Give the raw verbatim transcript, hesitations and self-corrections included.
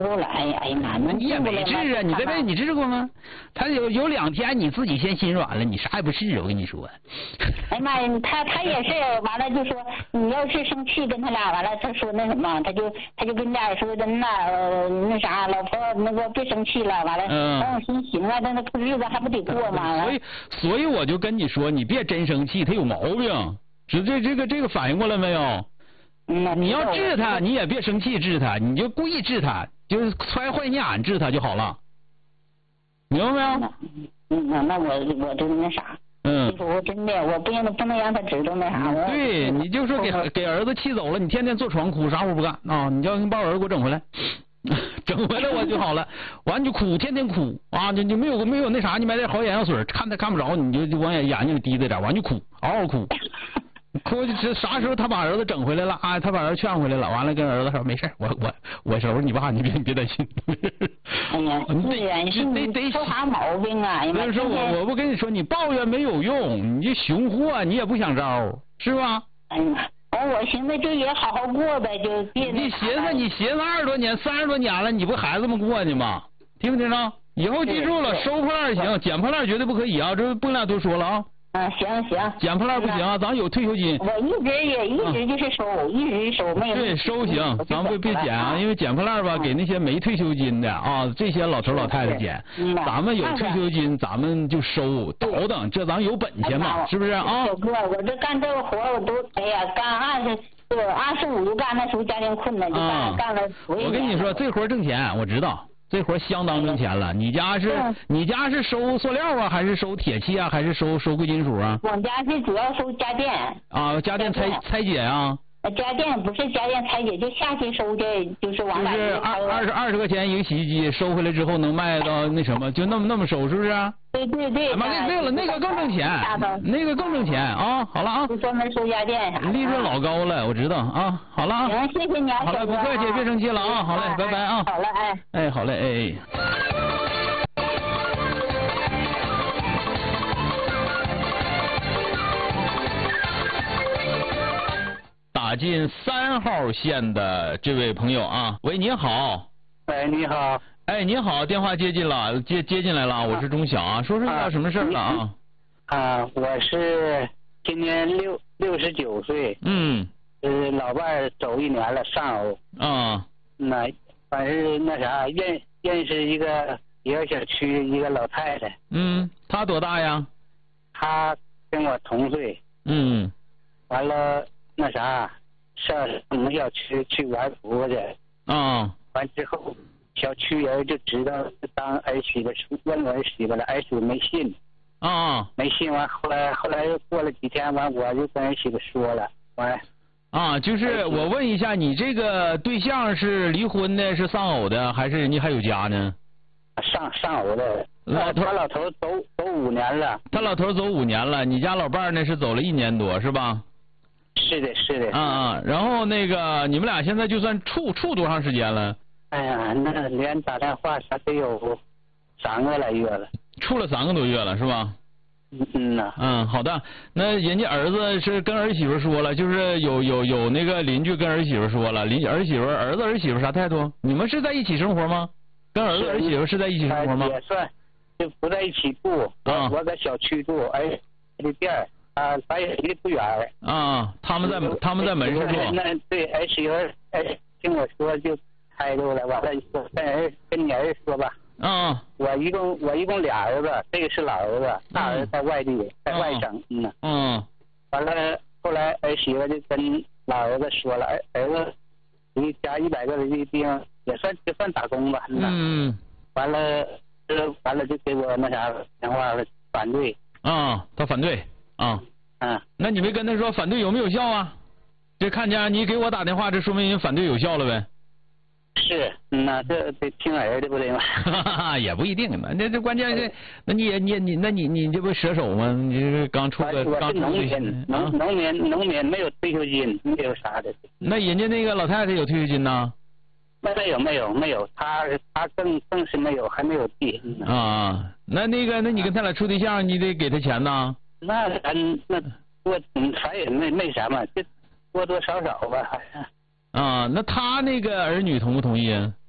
后来，哎呀妈， 那你也没治啊？你这辈子你治过吗？他有有两天你自己先心软了，你啥也不是，我跟你说。 哎呀妈呀，他他也是完了就说你要是生气跟他俩完了，他说那什么，他就他就跟俩说的那呃那啥，老婆那个别生气了，完了，嗯，我心行啊，那那过日子还不得过吗？ 所以所以我就跟你说，你别真生气，他有毛病，这这这个这个反应过来没有？ 嗯， 你要治他，你也别生气治他，你就故意治他，就是揣坏心眼治他就好了，明白没有？ 嗯，那那我我就那啥，嗯，我真的我不能不能让他知道那啥。 对，你就说给给儿子气走了，你天天坐床哭，啥活不干啊？你叫你把我儿子给我整回来，整回来我就好了，完就哭，天天哭啊，就就没有没有那啥，你买点好眼药水，看他看不着，你就就往眼眼睛里滴着点，完就哭，嗷嗷哭。哭就啥时候他把儿子整回来了啊？他把儿子劝回来了，完了跟儿子说没事，我我我收拾你爸，你别你别担心。 哎呀，你得得得说啥毛病啊？ 但是我我不跟你说，你抱怨没有用，你这熊货你也不想招，是吧？ 哎呀，完我寻思这也好好过呗，就别你寻思你寻思二十多年三十多年了，你不孩子们过呢吗？听没听着？以后记住了，收破烂行，捡破烂绝对不可以啊！这不跟俩多说了啊。 啊，行行， 捡破烂不行啊，咱有退休金。 我一直也一直就是收，啊、一直收没有。 对，收行，咱不别捡啊，因为捡破烂吧，给那些没退休金的啊，这些老头老太太捡。咱们有退休金，咱们就收，倒腾，这咱有本钱嘛，是不是啊？ 小哥，我这干这个活我都哎呀，干二十，对，二十五就干，那时候家庭困难，就干干了。 我跟你说，这活挣钱，我知道。这活相当挣钱了。你家是你家是收塑料啊，还是收铁器啊，还是收收贵金属啊？ 我家是主要收家电。 啊，家电拆拆解啊？ 家电不是家电拆解，就下去收的，就是往哪？ 就是二二十二十块钱一个洗衣机，收回来之后能卖到那什么，就那么那么收，是不是？ 对对对。 妈，那对了，那个更挣钱，那个更挣钱啊！好了啊。 就专门收家电啥的。 利润老高了，我知道啊。好了啊。 行，谢谢你啊。 好了，不客气，别生气了啊。好嘞，拜拜啊。 好了，哎。 哎，好嘞，哎。打进三号线的这位朋友啊，喂，你好。 喂，你好。 哎，你好，电话接进了，接接进来了，我是钟晓啊，说说遇到什么事了啊？ 啊，我是今年六六十九岁。 嗯。 呃，老伴儿走一年了，丧偶。 啊。 那反正那啥，认认识一个一个小区一个老太太。 嗯，她多大呀？ 她跟我同岁。 嗯。 完了那啥。上我们小区去玩婆去啊， 完之后小区人就知道当儿媳妇问儿媳妇了，儿媳妇没信啊， 没信完后来后来又过了几天完我就跟儿媳妇说了完啊，就是我问一下，你这个对象是离婚的，是丧偶的，还是人家还有家呢？ 丧丧偶的， 老头他老头走走五年了， 他老头走五年了，你家老伴儿呢是走了一年多是吧？ 是的，是的。 啊啊，然后那个你们俩现在就算处处多长时间了？ 哎呀，那连打电话啥得有三个来月了。 处了三个多月了是吧？ 嗯嗯呐。 嗯，好的。那人家儿子是跟儿媳妇说了，就是有有有那个邻居跟儿媳妇说了，邻儿媳妇儿子儿媳妇啥态度？你们是在一起生活吗？跟儿子儿媳妇是在一起生活吗？ 也算，就不在一起住。 啊。 我搁小区住，儿的店儿。啊，咱也离得不远。 啊，他们在他们在门市住。 那对儿媳妇哎听我说就开路了，完了说跟儿跟你儿子说吧。 啊。 我一共我一共俩儿子，这个是老儿子，大儿子在外地，在外省。嗯。 嗯。 完了，后来儿媳妇就跟老儿子说了，儿儿子离家一百个人的地方也算也算打工吧。 嗯。 完了，这完了就给我那啥电话了，反对。 啊，他反对。啊， 嗯， 那你没跟他说反对有没有效啊？这看见你给我打电话，这说明人反对有效了呗。 是，那这得听儿的不对吗？ 哈哈，也不一定嘛。那这关键是，那你也你你那你你这不蛇手吗？你这刚出个刚出农民，农农民农民没有退休金，没有啥的。 那人家那个老太太有退休金呢？ 没有没有没有，他他更更是没有，还没有地。 啊，那那个那你跟他俩处对象，你得给他钱呐。 那咱那多嗯，反正也没没啥嘛，就多多少少吧，好像。 啊，那他那个儿女同不同意啊？